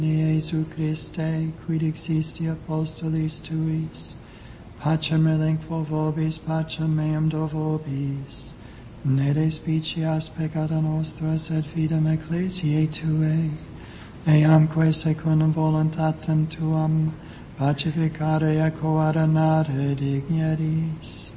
Jesu Christe, quid existi apostolis tuis, pacem relinquo vobis, pacem meam do vobis, ne despicias peccata nostra, sed fidem ecclesiae tuae, eamque secundum voluntatem tuam, pacificare et coordinare digneris.